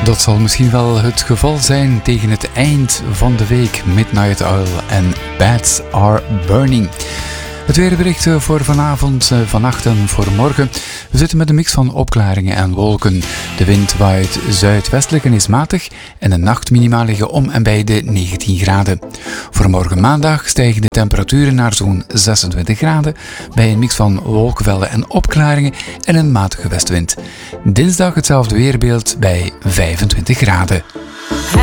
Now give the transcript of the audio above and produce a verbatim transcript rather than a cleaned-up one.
Dat zal misschien wel het geval zijn tegen het eind van de week. Midnight Oil en Bats Are Burning. Het weerbericht voor vanavond, vannacht en voor morgen. We zitten met een mix van opklaringen en wolken. De wind waait zuidwestelijk en is matig en de nachtminima liggen om en bij de negentien graden. Voor morgen maandag stijgen de temperaturen naar zo'n zesentwintig graden bij een mix van wolkenvelden en opklaringen en een matige westwind. Dinsdag hetzelfde weerbeeld bij vijfentwintig graden.